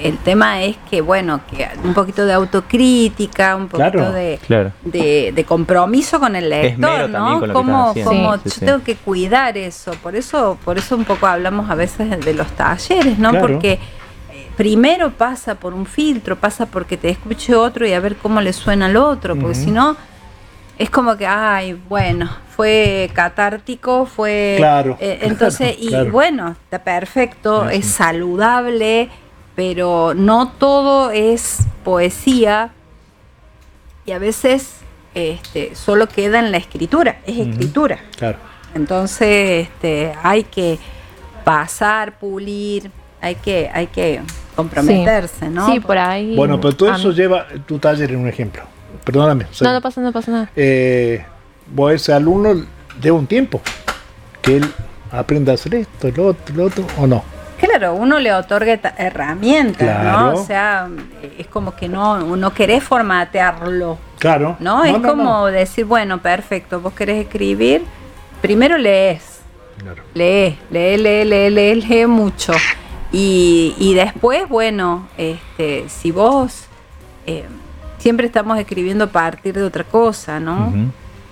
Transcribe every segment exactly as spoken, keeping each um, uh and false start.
el tema es que, bueno, que un poquito de autocrítica, un poquito Claro, de, claro. de, de compromiso con el lector, ¿no? Con lo Como, que como sí, yo sí, tengo sí. que cuidar eso. Por eso, por eso un poco hablamos a veces de los talleres, ¿no? Claro. Porque eh, primero pasa por un filtro, pasa porque te escuche otro y a ver cómo le suena al otro, porque Uh-huh. si no es como que, ay, bueno, fue catártico, fue... Claro, eh, entonces, claro, y claro. bueno, está perfecto, Ah, sí. es saludable, pero no todo es poesía y a veces este, solo queda en la escritura, es Uh-huh. escritura. Claro. Entonces, este, hay que pasar, pulir, hay que, hay que comprometerse, Sí. ¿no? Sí, por ahí. Bueno, pero todo a eso mí- lleva tu taller en un ejemplo. Perdóname. soy- No, no pasa, no pasa nada. eh, vos ese alumno lleva un tiempo que él aprenda a hacer esto, lo otro, lo otro, o no. Claro, uno le otorga ta- herramientas, Claro. ¿no? O sea, es como que no, no querés formatearlo, Claro. ¿no? es como decir, bueno, perfecto, vos querés escribir, primero lees, Claro. lee, lee, lee, lee, lee, lee mucho. Y, y después, bueno, este, si vos eh, siempre estamos escribiendo a partir de otra cosa, ¿no? Ujú.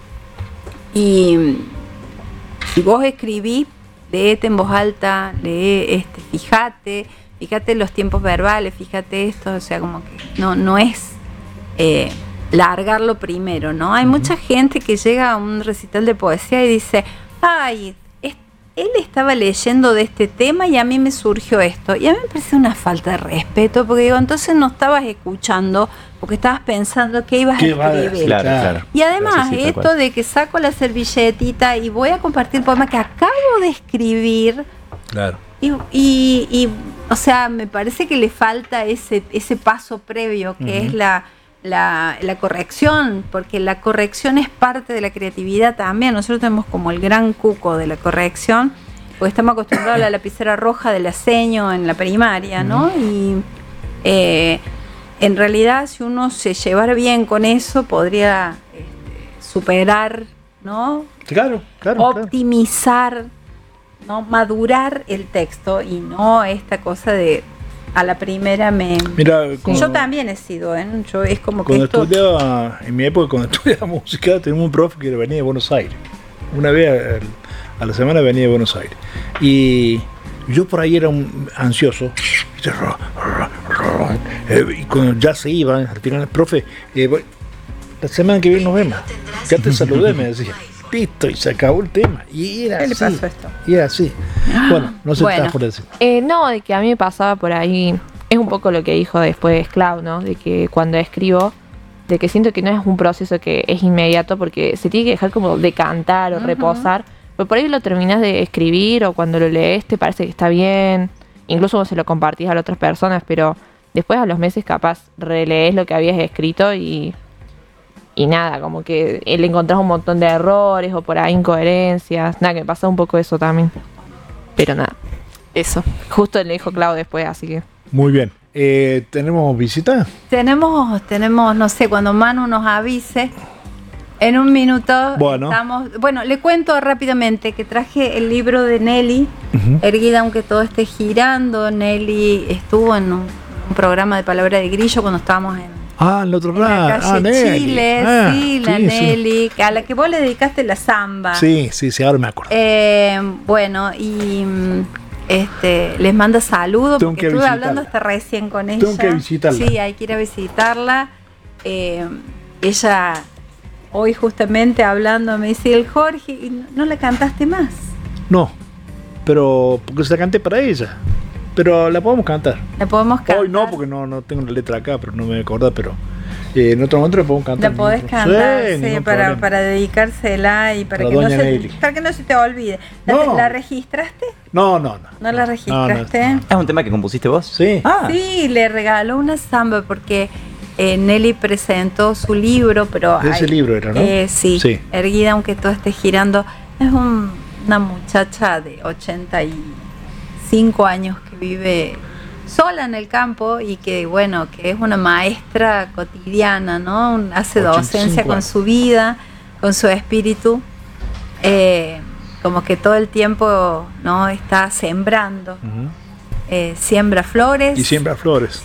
Y si vos escribís, léete en voz alta, lee, este, fíjate, fíjate los tiempos verbales, fíjate esto, o sea, como que no, no es eh, largarlo primero, ¿no? Hay mucha gente que llega a un recital de poesía y dice, ay, es- él estaba leyendo de este tema y a mí me surgió esto. Y a mí me parece una falta de respeto, porque digo, entonces no estabas escuchando, porque estabas pensando que ibas a ¿Qué va a escribir. decir? Claro, Claro. claro. Y además, Sí, sí, tal esto cual. de que saco la servilletita y voy a compartir el poema que acabo de escribir, Claro. y, y, y, o sea, me parece que le falta ese, ese paso previo, que Ujú. es la, la, la corrección, porque la corrección es parte de la creatividad también. Nosotros tenemos como el gran cuco de la corrección, porque estamos acostumbrados a la lapicera roja del aceño en la primaria, ¿no? Y eh, en realidad, si uno se llevara bien con eso, podría este, superar, ¿no? Claro, claro, claro. Optimizar, ¿no? Madurar el texto y no esta cosa de a la primera me... Mira, cuando, Yo también he sido, ¿eh? Yo, es como que cuando esto... estudiaba, en mi época, cuando estudiaba música, teníamos un profe que venía de Buenos Aires. Una vez a, a la semana venía de Buenos Aires. Y yo por ahí era un ansioso. Y cuando ya se iba, al final, profe, eh, voy- la semana que viene nos vemos. Ya te saludé, me decía. Listo, y se acabó el tema. Y era ¿Qué le así. pasó esto? Y era así. Bueno, no sé Bueno. qué estás por decir. Eh, no, de que a mí me pasaba por ahí, es un poco lo que dijo después Clau, ¿no? De que cuando escribo, de que siento que no es un proceso que es inmediato porque se tiene que dejar como decantar o Ujú. reposar, pero por ahí lo terminas de escribir o cuando lo lees te parece que está bien, incluso vos se lo compartís a las otras personas, pero después a los meses capaz relees lo que habías escrito y, y nada, como que le encontrás un montón de errores o por ahí incoherencias, nada, que me pasa un poco eso también, pero nada. Eso. Justo le dijo Clau después, así que. Muy bien. Eh, ¿Tenemos visita? Tenemos, tenemos, no sé, cuando Manu nos avise, en un minuto Bueno. estamos... Bueno, le cuento rápidamente que traje el libro de Nelly, Ujú. Erguida aunque todo esté girando. Nelly estuvo en un, un programa de Palabra de Grillo cuando estábamos en, Ah, en el otro en la lado. calle Ah, Nelly. Chile. Ah, sí, la sí, sí. Nelly, a la que vos le dedicaste la samba. Sí, sí, sí, ahora me acuerdo. Eh, bueno, y mm, este, les manda saludos Tengo porque que estuve visitarla. hablando hasta recién con ella. Tengo que visitarla. Sí, hay que ir a visitarla. Eh, ella hoy justamente hablando me dice, el Jorge, ¿y no, no la cantaste más? No, pero porque se la canté para ella. Pero la podemos cantar. La podemos cantar. Hoy no, porque no, no tengo la letra acá, pero no me acuerdo, pero eh, en otro momento la podemos cantar. La podés Sí, cantar, sí, ningún para, problema. para dedicársela y para, Para que no doña se, Nelly. para que no se te olvide. ¿La, No. ¿la registraste? No, no, no. ¿No la registraste? No, no, ¿Es un tema que compusiste vos? Sí. Ah, Sí, le regaló una samba porque eh, Nelly presentó su libro, pero... De ese libro era, ¿no? Eh, sí, Sí. Erguida aunque todo esté girando. Es un- una muchacha de ochenta y cinco años que vive sola en el campo y que, bueno, que es una maestra cotidiana, ¿no? Un- Hace ochenta y docencia cinco con años. su vida, con su espíritu. Eh, como que todo el tiempo, ¿no? Está sembrando. Ujú. Eh, siembra flores. Y siembra flores.